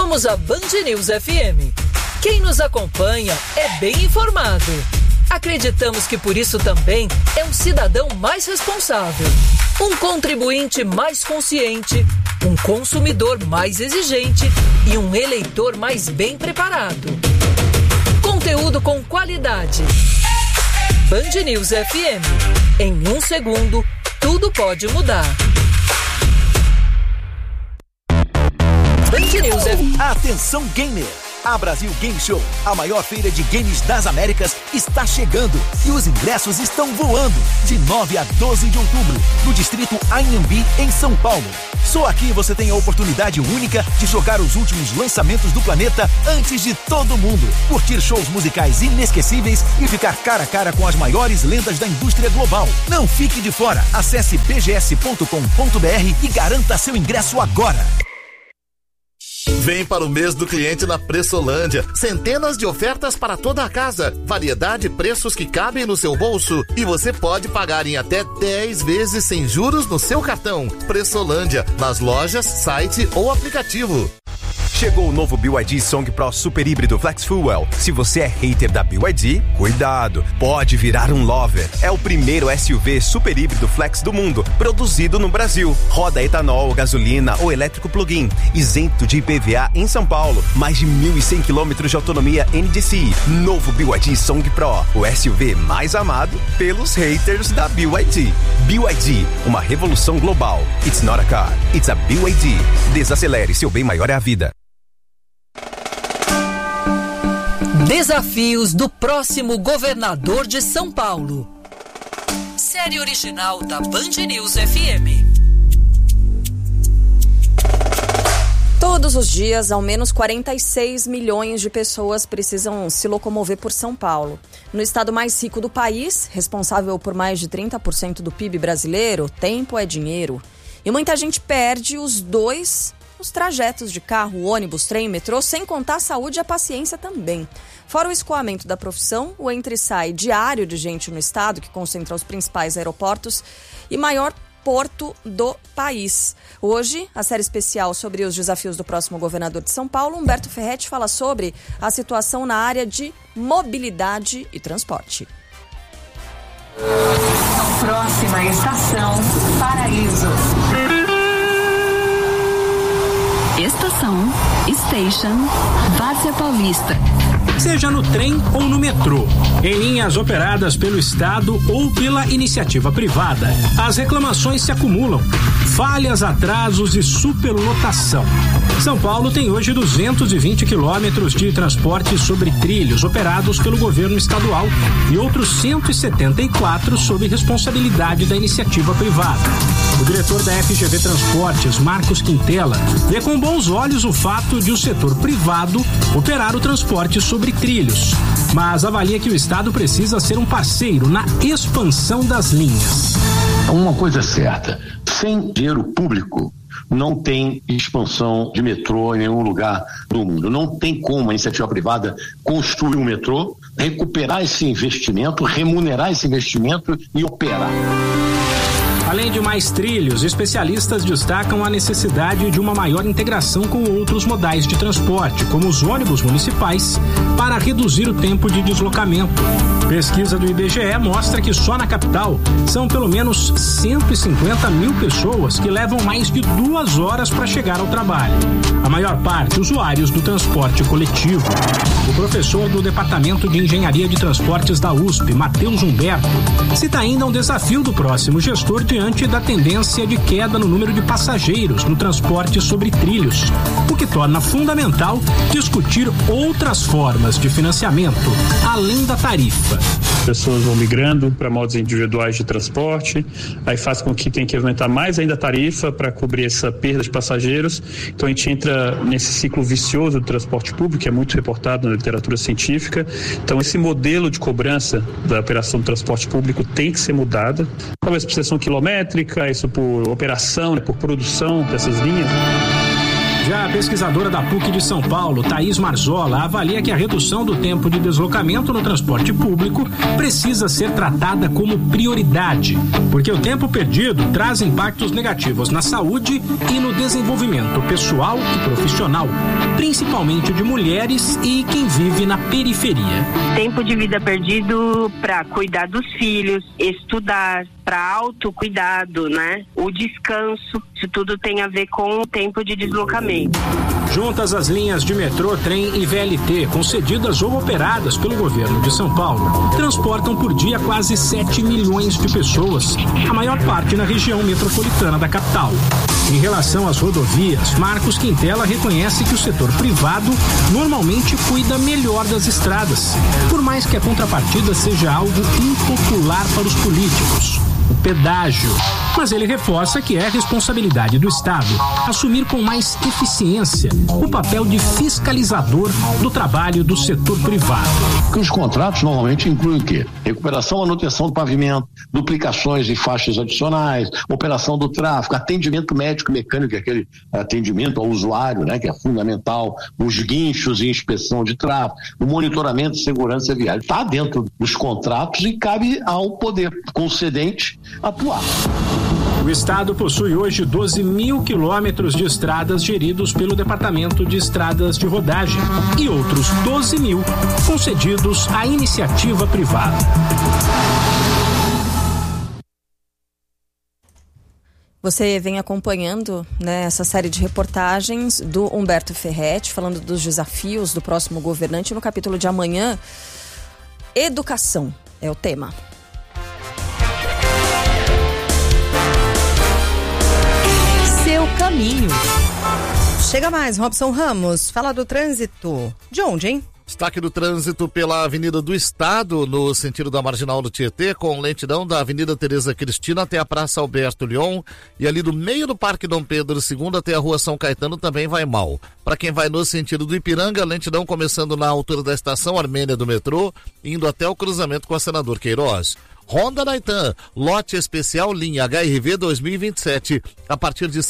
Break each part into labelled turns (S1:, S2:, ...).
S1: Somos a Band News FM. Quem nos acompanha é bem informado. Acreditamos que por isso também é um cidadão mais responsável, um contribuinte mais consciente, um consumidor mais exigente e um eleitor mais bem preparado. Conteúdo com qualidade. Band News FM. Em 1 segundo, tudo pode mudar. Band News FM.
S2: Atenção, gamer! A Brasil Game Show, a maior feira de games das Américas, está chegando e os ingressos estão voando. De 9 a 12 de outubro, no distrito Anhembi, em São Paulo. Só aqui você tem a oportunidade única de jogar os últimos lançamentos do planeta antes de todo mundo. Curtir shows musicais inesquecíveis e ficar cara a cara com as maiores lendas da indústria global. Não fique de fora. Acesse bgs.com.br e garanta seu ingresso agora.
S3: Vem para o mês do cliente na Pressolândia. Centenas de ofertas para toda a casa. Variedade e preços que cabem no seu bolso. E você pode pagar em até 10 vezes sem juros no seu cartão. Pressolândia, nas lojas, site ou aplicativo.
S4: Chegou o novo BYD Song Pro Super Híbrido Flex Fuel. Se você é hater da BYD, cuidado, pode virar um lover. É o primeiro SUV super híbrido flex do mundo, produzido no Brasil. Roda etanol, gasolina ou elétrico plug-in, isento de IPVA em São Paulo. Mais de 1.100 km de autonomia NDCi. Novo BYD Song Pro, o SUV mais amado pelos haters da BYD. BYD, uma revolução global. It's not a car, it's a BYD. Desacelere, seu bem maior é a vida.
S1: Desafios do próximo governador de São Paulo. Série original da Band News FM.
S5: Todos os dias, ao menos 46 milhões de pessoas precisam se locomover por São Paulo. No estado mais rico do país, responsável por mais de 30% do PIB brasileiro, tempo é dinheiro. E muita gente perde os trajetos de carro, ônibus, trem e metrô, sem contar a saúde e a paciência também. Fora o escoamento da profissão, o entra e sai diário de gente no estado, que concentra os principais aeroportos e maior porto do país. Hoje, a série especial sobre os desafios do próximo governador de São Paulo, Humberto Ferretti, fala sobre a situação na área de mobilidade e transporte.
S6: Próxima estação, Paraíso. Estação, Station, Várzea Paulista.
S7: Seja no trem ou no metrô, em linhas operadas pelo Estado ou pela iniciativa privada, as reclamações se acumulam. Falhas, atrasos e superlotação. São Paulo tem hoje 220 quilômetros de transporte sobre trilhos operados pelo governo estadual e outros 174 sob responsabilidade da iniciativa privada. O diretor da FGV Transportes, Marcos Quintela, vê com bons olhos o fato de o setor privado operar o transporte sobre trilhos, mas avalia que o Estado precisa ser um parceiro na expansão das linhas.
S8: Uma coisa é certa, sem dinheiro público não tem expansão de metrô em nenhum lugar do mundo. Não tem como a iniciativa privada construir um metrô, recuperar esse investimento, remunerar esse investimento e operar.
S7: Além de mais trilhos, especialistas destacam a necessidade de uma maior integração com outros modais de transporte, como os ônibus municipais, para reduzir o tempo de deslocamento. Pesquisa do IBGE mostra que só na capital são pelo menos 150 mil pessoas que levam mais de 2 horas para chegar ao trabalho. A maior parte, usuários do transporte coletivo. O professor do Departamento de Engenharia de Transportes da USP, Matheus Humberto, cita ainda um desafio do próximo gestor diante da tendência de queda no número de passageiros no transporte sobre trilhos, o que torna fundamental discutir outras formas de financiamento, além da tarifa.
S9: Pessoas vão migrando para modos individuais de transporte, aí faz com que tenha que aumentar mais ainda a tarifa para cobrir essa perda de passageiros. Então a gente entra nesse ciclo vicioso do transporte público, que é muito reportado na literatura científica. Então esse modelo de cobrança da operação do transporte público tem que ser mudado, talvez por seção quilométrica, isso por operação, por produção dessas linhas.
S7: Já a pesquisadora da PUC de São Paulo, Thaís Marzola, avalia que a redução do tempo de deslocamento no transporte público precisa ser tratada como prioridade, porque o tempo perdido traz impactos negativos na saúde e no desenvolvimento pessoal e profissional, principalmente de mulheres e quem vive na periferia.
S10: Tempo de vida perdido para cuidar dos filhos, estudar, para autocuidado, né? O descanso, isso tudo tem a ver com o tempo de deslocamento.
S7: Juntas as linhas de metrô, trem e VLT, concedidas ou operadas pelo governo de São Paulo, transportam por dia quase 7 milhões de pessoas, a maior parte na região metropolitana da capital. Em relação às rodovias, Marcos Quintela reconhece que o setor privado normalmente cuida melhor das estradas, por mais que a contrapartida seja algo impopular para os políticos. O pedágio. Mas ele reforça que é responsabilidade do Estado assumir com mais eficiência o papel de fiscalizador do trabalho do setor privado.
S8: Que os contratos normalmente incluem o quê? Recuperação, manutenção do pavimento, duplicações de faixas adicionais, operação do tráfego, atendimento médico mecânico, aquele atendimento ao usuário, né, que é fundamental, os guinchos e inspeção de tráfego, o monitoramento de segurança viária. Está dentro dos contratos e cabe ao poder concedente atuar.
S7: O Estado possui hoje 12 mil quilômetros de estradas geridos pelo Departamento de Estradas de Rodagem e outros 12 mil concedidos à iniciativa privada.
S5: Você vem acompanhando, né, essa série de reportagens do Humberto Ferretti, falando dos desafios do próximo governante. No capítulo de amanhã, educação é o tema.
S11: Seu caminho. Chega mais, Robson Ramos, fala do trânsito. De onde, hein?
S3: Destaque do trânsito pela Avenida do Estado, no sentido da Marginal do Tietê, com lentidão da Avenida Tereza Cristina até a Praça Alberto Lyon, e ali do meio do Parque Dom Pedro II até a Rua São Caetano também vai mal. Para quem vai no sentido do Ipiranga, lentidão começando na altura da Estação Armênia do metrô, indo até o cruzamento com a Senador Queiroz. Honda Naitan, lote especial linha HRV 2027, a partir de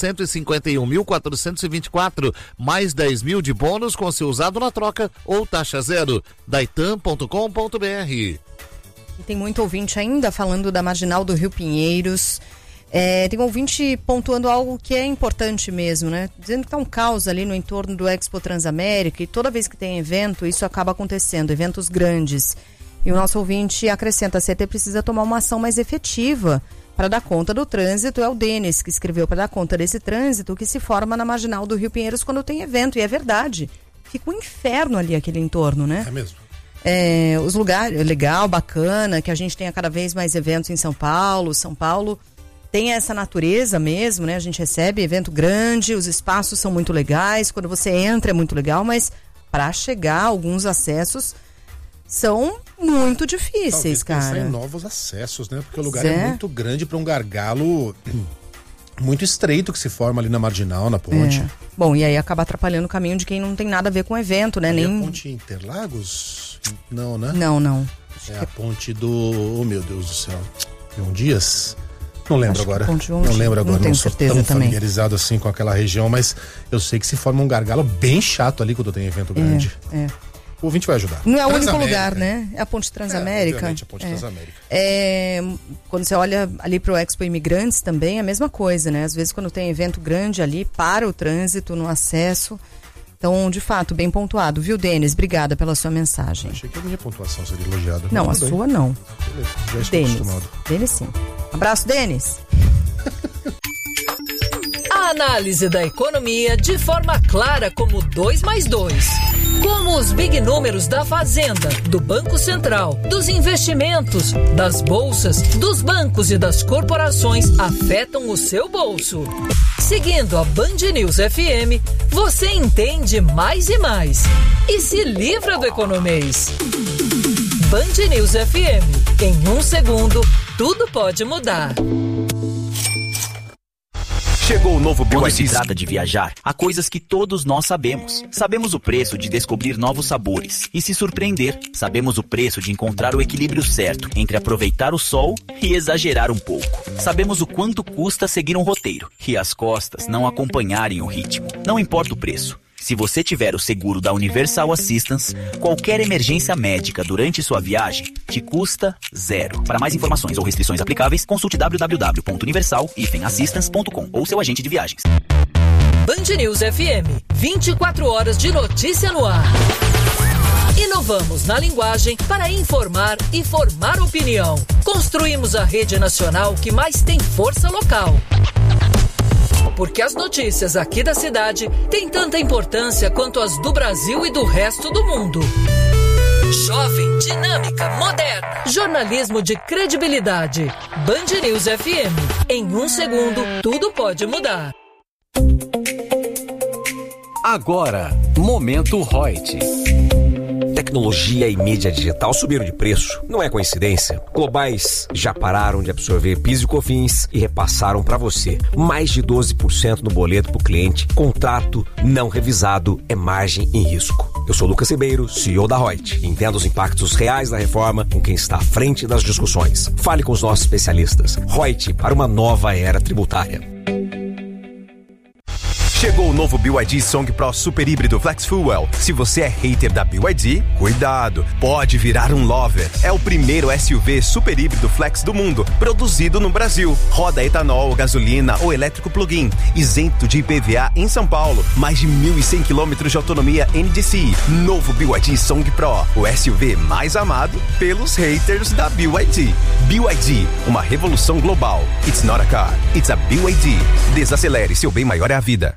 S3: 151.424, mais 10 mil de bônus com seu usado na troca ou taxa zero. Daitan.com.br.
S11: E tem muito ouvinte ainda falando da Marginal do Rio Pinheiros. Tem um ouvinte pontuando algo que é importante mesmo, né? Dizendo que tá um caos ali no entorno do Expo Transamérica e toda vez que tem evento, isso acaba acontecendo, eventos grandes. E o nosso ouvinte acrescenta, a CET precisa tomar uma ação mais efetiva para dar conta do trânsito. É o Denis que escreveu, para dar conta desse trânsito que se forma na Marginal do Rio Pinheiros quando tem evento. E é verdade, fica um inferno ali aquele entorno, né?
S12: É mesmo.
S11: Os lugares, legal, bacana, que a gente tenha cada vez mais eventos em São Paulo. São Paulo tem essa natureza mesmo, né? A gente recebe evento grande, os espaços são muito legais, quando você entra é muito legal, mas para chegar, alguns acessos são muito difíceis,
S12: cara. Pensar em novos acessos, né? Porque o lugar é muito grande para um gargalo muito estreito que se forma ali na Marginal, na ponte.
S11: Bom, e aí acaba atrapalhando o caminho de quem não tem nada a ver com o evento, né?
S12: Nem a ponte Interlagos? Não, né?
S11: Não.
S12: É a ponte do... Oh, meu Deus do céu. João Dias? Não lembro agora. Não lembro agora. Não sou tão familiarizado assim com aquela região, mas eu sei que se forma um gargalo bem chato ali quando tem evento grande. O ouvinte vai ajudar.
S11: Não é o único lugar, né? É a Ponte Transamérica.
S12: Obviamente, a Ponte Transamérica.
S11: Quando você olha ali pro Expo Imigrantes também, é a mesma coisa, né? Às vezes quando tem evento grande ali, para o trânsito no acesso. Então, de fato, bem pontuado. Viu, Denis? Obrigada pela sua mensagem.
S12: Achei que a minha pontuação seria elogiada.
S11: Não, a sua não.
S12: Já estou acostumado.
S11: Denis sim. Abraço, Denis.
S1: A análise da economia de forma clara como 2+2. Como os big números da Fazenda, do Banco Central, dos investimentos, das bolsas, dos bancos e das corporações afetam o seu bolso. Seguindo a Band News FM, você entende mais e mais. E se livra do economês. Band News FM. Em 1 segundo, tudo pode mudar.
S4: Chegou o novo
S13: Quando
S4: BYD.
S13: se trata de viajar, há coisas que todos nós sabemos. Sabemos o preço de descobrir novos sabores e se surpreender. Sabemos o preço de encontrar o equilíbrio certo entre aproveitar o sol e exagerar um pouco. Sabemos o quanto custa seguir um roteiro e as costas não acompanharem o ritmo. Não importa o preço. Se você tiver o seguro da Universal Assistance, qualquer emergência médica durante sua viagem te custa zero. Para mais informações ou restrições aplicáveis, consulte www.universal-assistance.com ou seu agente de viagens.
S1: Band News FM, 24 horas de notícia no ar. Inovamos na linguagem para informar e formar opinião. Construímos a rede nacional que mais tem força local. Porque as notícias aqui da cidade têm tanta importância quanto as do Brasil e do resto do mundo. Jovem, dinâmica, moderna. Jornalismo de credibilidade. Band News FM. Em 1 segundo, tudo pode mudar.
S14: Agora, Momento Reut. Tecnologia e mídia digital subiram de preço. Não é coincidência. Globais já pararam de absorver PIS e COFINS e repassaram para você mais de 12% no boleto para o cliente. Contrato não revisado é margem em risco. Eu sou Lucas Ribeiro, CEO da Reut. Entenda os impactos reais da reforma com quem está à frente das discussões. Fale com os nossos especialistas. Reut para uma nova era tributária.
S4: Chegou o novo BYD Song Pro Super Híbrido Flex Fuel. Se você é hater da BYD, cuidado, pode virar um lover. É o primeiro SUV super híbrido flex do mundo, produzido no Brasil. Roda etanol, gasolina ou elétrico plug-in, isento de IPVA em São Paulo. Mais de 1.100 km de autonomia NDCi. Novo BYD Song Pro, o SUV mais amado pelos haters da BYD. BYD, uma revolução global. It's not a car, it's a BYD. Desacelere, seu bem maior é a vida.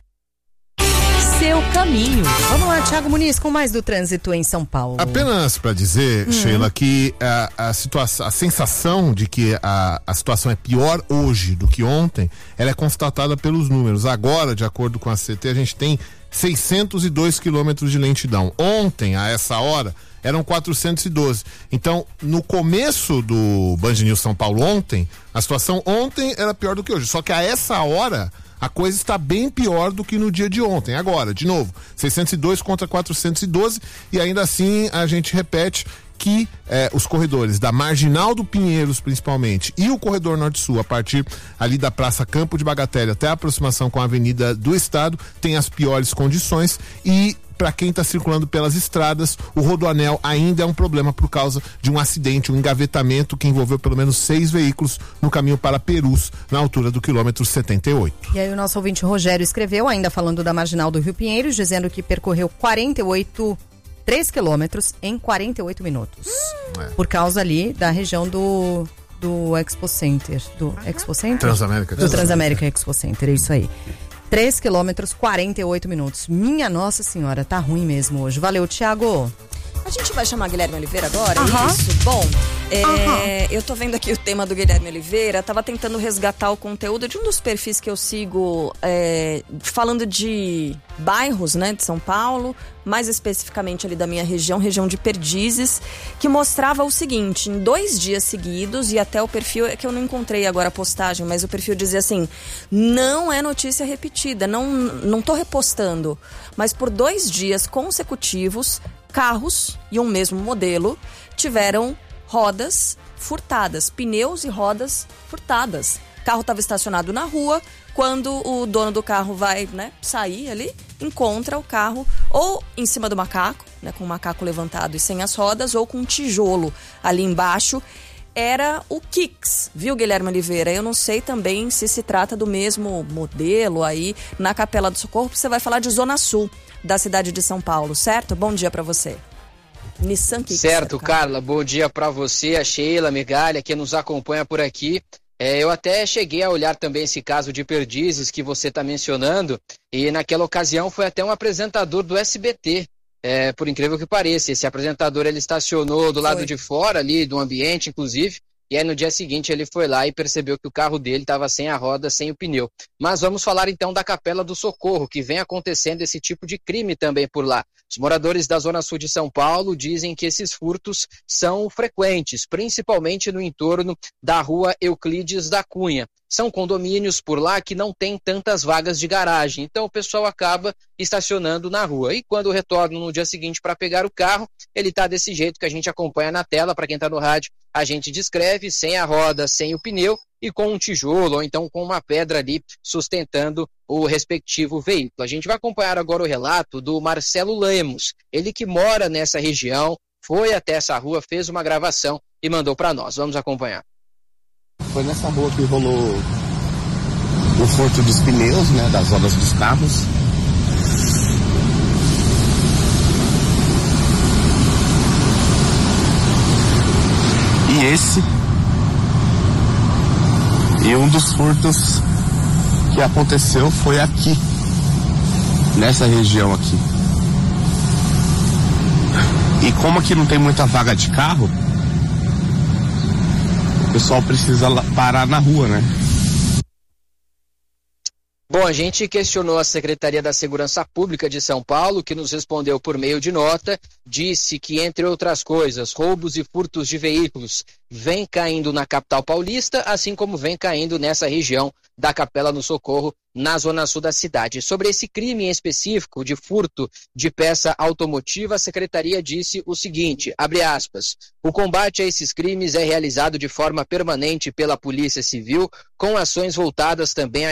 S11: Seu caminho. Vamos lá, Thiago Muniz, com mais do trânsito em São Paulo.
S12: Apenas para dizer, Sheila, que a sensação de que a situação é pior hoje do que ontem, ela é constatada pelos números. Agora, de acordo com a CT, a gente tem 602 quilômetros de lentidão. Ontem, a essa hora, eram 412. Então, no começo do Band News São Paulo ontem, a situação ontem era pior do que hoje. Só que a essa hora, a coisa está bem pior do que no dia de ontem. Agora, de novo, 602 contra 412, e ainda assim a gente repete que os corredores da Marginal do Pinheiros, principalmente, e o corredor Norte-Sul, a partir ali da Praça Campo de Bagatelle até a aproximação com a Avenida do Estado, tem as piores condições. E para quem está circulando pelas estradas, o Rodoanel ainda é um problema por causa de um acidente, um engavetamento que envolveu pelo menos 6 veículos no caminho para Perus, na altura do quilômetro 78.
S11: E aí o nosso ouvinte Rogério escreveu, ainda falando da Marginal do Rio Pinheiros, dizendo que percorreu 3 quilômetros em 48 minutos. Por causa ali da região do Expo Center. Do Expo Center?
S12: Transamérica.
S11: Do Transamérica Expo Center, é isso aí. 3 quilômetros, 48 minutos. Minha Nossa Senhora, tá ruim mesmo hoje. Valeu, Thiago.
S5: A gente vai chamar Guilherme Oliveira agora? Isso? Bom, eu tô vendo aqui o tema do Guilherme Oliveira, tava tentando resgatar o conteúdo de um dos perfis que eu sigo, falando de bairros, né, de São Paulo, mais especificamente ali da minha região de Perdizes, que mostrava o seguinte: em 2 dias seguidos, e até o perfil, é que eu não encontrei agora a postagem, mas o perfil dizia assim: não é notícia repetida, não tô repostando, mas por 2 dias consecutivos, carros e um mesmo modelo tiveram rodas furtadas, pneus e rodas furtadas. O carro estava estacionado na rua, quando o dono do carro vai, sair ali, encontra o carro ou em cima do macaco, com o macaco levantado e sem as rodas, ou com um tijolo ali embaixo. Era o Kicks, viu, Guilherme Oliveira? Eu não sei também se trata do mesmo modelo aí na Capela do Socorro, porque você vai falar de Zona Sul da cidade de São Paulo, certo? Bom dia pra você. Nissan Kicks.
S15: Certo, Carla. Bom dia pra você, a Sheila, a Migalha, que nos acompanha por aqui. Eu até cheguei a olhar também esse caso de Perdizes que você está mencionando, e naquela ocasião foi até um apresentador do SBT. Por incrível que pareça, esse apresentador ele estacionou do lado de fora ali do ambiente, inclusive, e aí no dia seguinte ele foi lá e percebeu que o carro dele estava sem a roda, sem o pneu. Mas vamos falar então da Capela do Socorro, que vem acontecendo esse tipo de crime também por lá. Os moradores da Zona Sul de São Paulo dizem que esses furtos são frequentes, principalmente no entorno da rua Euclides da Cunha. são condomínios por lá que não tem tantas vagas de garagem, então o pessoal acaba estacionando na rua. E quando retornam no dia seguinte para pegar o carro, ele está desse jeito que a gente acompanha na tela. Para quem está no rádio, a gente descreve, sem a roda, sem o pneu e com um tijolo ou então com uma pedra ali sustentando o respectivo veículo. A gente vai acompanhar agora o relato do Marcelo Lemos, ele que mora nessa região, foi até essa rua, fez uma gravação e mandou para nós. Vamos acompanhar.
S16: Foi nessa rua que rolou o furto dos pneus, né, das rodas dos carros. E um dos furtos que aconteceu foi aqui, nessa região aqui. E como aqui não tem muita vaga de carro, o pessoal precisa parar na rua, né?
S15: Bom, a gente questionou a Secretaria da Segurança Pública de São Paulo, que nos respondeu por meio de nota, disse que, entre outras coisas, roubos e furtos de veículos vem caindo na capital paulista, assim como vem caindo nessa região da Capela no Socorro, na zona sul da cidade. Sobre esse crime em específico de furto de peça automotiva, a Secretaria disse o seguinte, abre aspas, o combate a esses crimes é realizado de forma permanente pela Polícia Civil, com ações voltadas também a